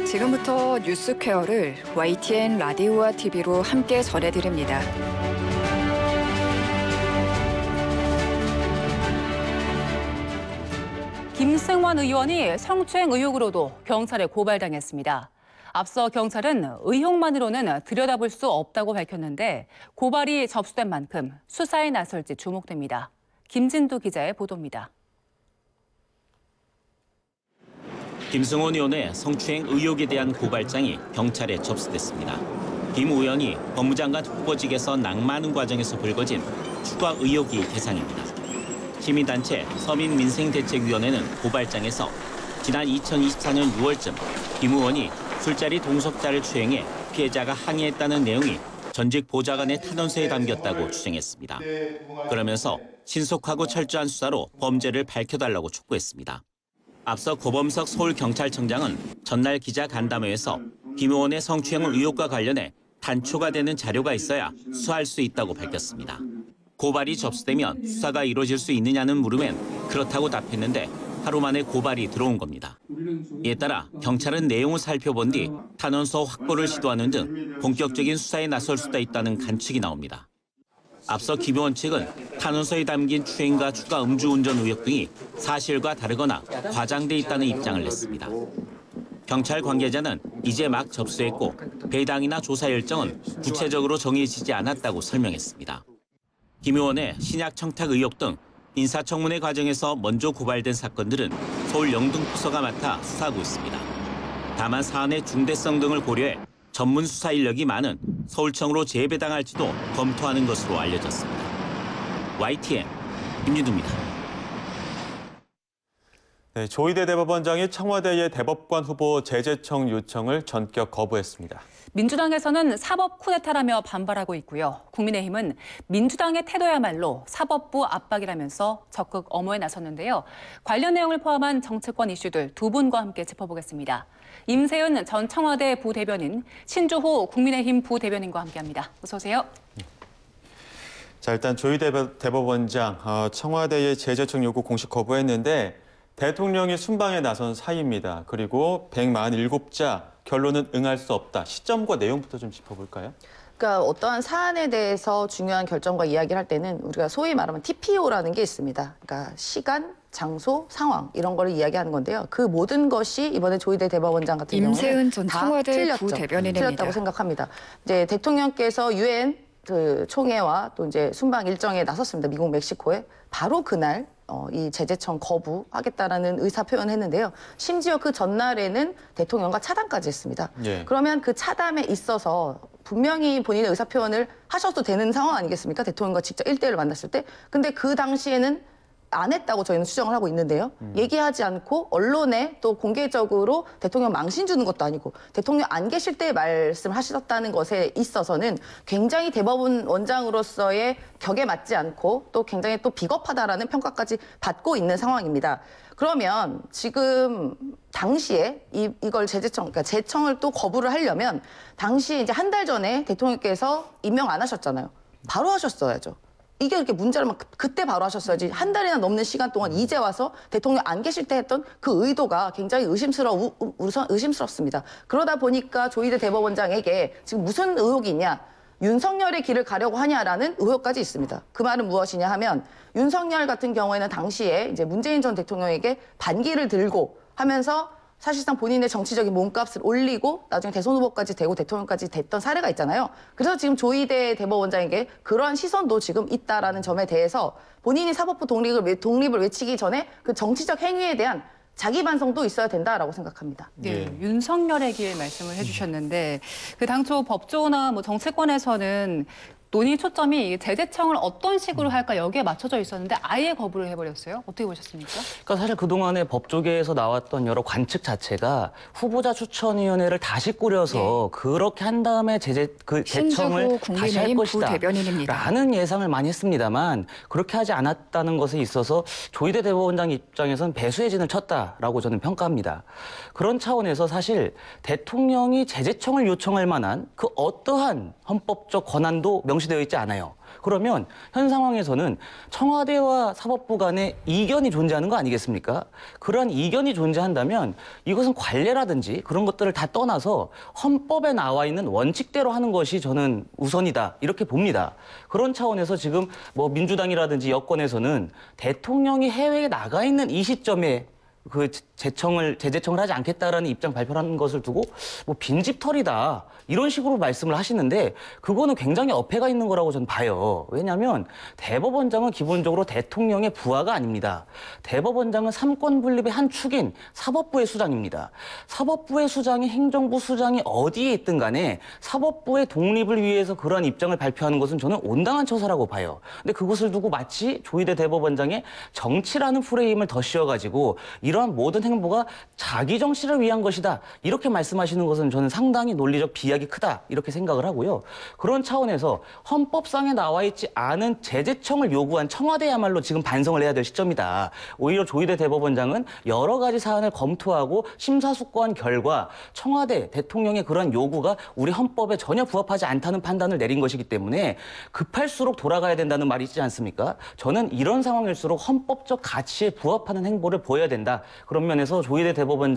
지금부터 뉴스퀘어를 YTN 라디오와 TV로 함께 전해드립니다. 김승원 의원이 성추행 의혹으로도 경찰에 고발당했습니다. 앞서 경찰은 의혹만으로는 들여다볼 수 없다고 밝혔는데 고발이 접수된 만큼 수사에 나설지 주목됩니다. 김진두 기자의 보도입니다. 김승원 의원의 성추행 의혹에 대한 고발장이 경찰에 접수됐습니다. 김 의원이 법무장관 후보직에서 낙마하는 과정에서 불거진 추가 의혹이 대상입니다. 시민단체 서민민생대책위원회는 고발장에서 지난 2024년 6월쯤 김 의원이 술자리 동석자를 추행해 피해자가 항의했다는 내용이 전직 보좌관의 탄원서에 담겼다고 주장했습니다. 그러면서 신속하고 철저한 수사로 범죄를 밝혀달라고 촉구했습니다. 앞서 고범석 서울경찰청장은 전날 기자 간담회에서 김 의원의 성추행 의혹과 관련해 단초가 되는 자료가 있어야 수사할 수 있다고 밝혔습니다. 고발이 접수되면 수사가 이루어질 수 있느냐는 물으면 그렇다고 답했는데 하루 만에 고발이 들어온 겁니다. 이에 따라 경찰은 내용을 살펴본 뒤 탄원서 확보를 시도하는 등 본격적인 수사에 나설 수도 있다는 관측이 나옵니다. 앞서 김 의원 측은 탄원서에 담긴 추행과 추가 음주운전 의혹 등이 사실과 다르거나 과장돼 있다는 입장을 냈습니다. 경찰 관계자는 이제 막 접수했고 배당이나 조사 일정은 구체적으로 정해지지 않았다고 설명했습니다. 김 의원의 신약 청탁 의혹 등 인사청문회 과정에서 먼저 고발된 사건들은 서울 영등포서가 맡아 수사하고 있습니다. 다만 사안의 중대성 등을 고려해 전문 수사 인력이 많은 서울청으로 재배당할지도 검토하는 것으로 알려졌습니다. YTN 김진두입니다. 네, 조희대 대법원장이 청와대의 대법관 후보 재제청 요청을 전격 거부했습니다. 민주당에서는 사법 쿠데타라며 반발하고 있고요. 국민의힘은 민주당의 태도야말로 사법부 압박이라면서 적극 엄호에 나섰는데요. 관련 내용을 포함한 정치권 이슈들 두 분과 함께 짚어보겠습니다. 임세은 전 청와대 부대변인, 신주호 국민의힘 부대변인과 함께합니다. 어서 오세요. 자, 일단 조희대 대법원장 청와대의 재제청 요구 공식 거부했는데 대통령이 순방에 나선 사이입니다. 그리고 147자 결론은 응할 수 없다. 시점과 내용부터 좀 짚어볼까요? 그러니까 어떠한 사안에 대해서 중요한 결정과 이야기를 할 때는 우리가 소위 말하면 TPO라는 게 있습니다. 그러니까 시간, 장소, 상황 이런 거를 이야기하는 건데요. 그 모든 것이 이번에 조희대 대법원장 같은 임세은 경우는 전 다 청와대 부대변인입니다. 틀렸다고 생각합니다. 이제 대통령께서 유엔 총회와 또 이제 순방 일정에 나섰습니다. 미국 멕시코에 바로 그날 이 재제청 거부하겠다라는 의사 표현했는데요. 심지어 그 전날에는 대통령과 차단까지 했습니다. 예. 그러면 그 차단에 있어서 분명히 본인의 의사 표현을 하셔도 되는 상황 아니겠습니까? 대통령과 직접 1대1로 만났을 때. 근데 그 당시에는 안 했다고 저희는 추정을 하고 있는데요. 얘기하지 않고 언론에 또 공개적으로 대통령 망신 주는 것도 아니고 대통령 안 계실 때 말씀하셨다는 것에 있어서는 굉장히 대법원 원장으로서의 격에 맞지 않고 또 굉장히 또 비겁하다라는 평가까지 받고 있는 상황입니다. 그러면 지금 당시에 이걸 그러니까 재청을 또 거부를 하려면 당시에 이제 한 달 전에 대통령께서 임명 안 하셨잖아요. 바로 하셨어야죠. 이게 그렇게 문제라면 그때 바로 하셨어야지. 한 달이나 넘는 시간 동안 이제 와서 대통령 안 계실 때 했던 그 의도가 굉장히 의심스럽습니다. 그러다 보니까 조희대 대법원장에게 지금 무슨 의혹이 있냐. 윤석열의 길을 가려고 하냐라는 의혹까지 있습니다. 그 말은 무엇이냐 하면 윤석열 같은 경우에는 당시에 이제 문재인 전 대통령에게 반기를 들고 하면서 사실상 본인의 정치적인 몸값을 올리고 나중에 대선 후보까지 되고 대통령까지 됐던 사례가 있잖아요. 그래서 지금 조희대 대법원장에게 그러한 시선도 지금 있다라는 점에 대해서 본인이 사법부 독립을 외치기 전에 그 정치적 행위에 대한 자기 반성도 있어야 된다라고 생각합니다. 네, 윤석열의 길 말씀을 해주셨는데 그 당초 법조나 정치권에서는 논의 초점이 재제청을 어떤 식으로 할까 여기에 맞춰져 있었는데 아예 거부를 해버렸어요. 어떻게 보셨습니까? 그러니까 사실 그동안에 법조계에서 나왔던 여러 관측 자체가 후보자 추천위원회를 다시 꾸려서 그렇게 한 다음에 재청을 다시 할 것이다 라는 예상을 많이 했습니다만 그렇게 하지 않았다는 것에 있어서 조희대 대법원장 입장에서는 배수의 진을 쳤다라고 저는 평가합니다. 그런 차원에서 사실 대통령이 재제청을 요청할 만한 그 어떠한 헌법적 권한도 명시되어 있지 않아요. 그러면 현 상황에서는 청와대와 사법부 간에 이견이 존재하는 거 아니겠습니까? 그러한 이견이 존재한다면 이것은 관례라든지 그런 것들을 다 떠나서 헌법에 나와 있는 원칙대로 하는 것이 저는 우선이다 이렇게 봅니다. 그런 차원에서 지금 뭐 민주당이라든지 여권에서는 대통령이 해외에 나가 있는 이 시점에 그 재제청을 하지 않겠다라는 입장 발표하는 것을 두고 뭐 빈집털이다 이런 식으로 말씀을 하시는데 그거는 굉장히 어폐가 있는 거라고 저는 봐요. 왜냐하면 대법원장은 기본적으로 대통령의 부하가 아닙니다. 대법원장은 삼권 분립의 한 축인 사법부의 수장입니다. 사법부의 수장이 행정부 수장이 어디에 있든 간에 사법부의 독립을 위해서 그러한 입장을 발표하는 것은 저는 온당한 처사라고 봐요. 근데 그것을 두고 마치 조희대 대법원장의 정치라는 프레임을 더 씌워가지고 이러한 모든 행보가 자기 정치를 위한 것이다. 이렇게 말씀하시는 것은 저는 상당히 논리적 비약이 크다. 이렇게 생각을 하고요. 그런 차원에서 헌법상에 나와 있지 않은 재제청을 요구한 청와대야말로 지금 반성을 해야 될 시점이다. 오히려 조희대 대법원장은 여러 가지 사안을 검토하고 심사숙고한 결과 청와대 대통령의 그러한 요구가 우리 헌법에 전혀 부합하지 않다는 판단을 내린 것이기 때문에 급할수록 돌아가야 된다는 말이 있지 않습니까? 저는 이런 상황일수록 헌법적 가치에 부합하는 행보를 보여야 된다. 그런 면에서 조희대 대법원장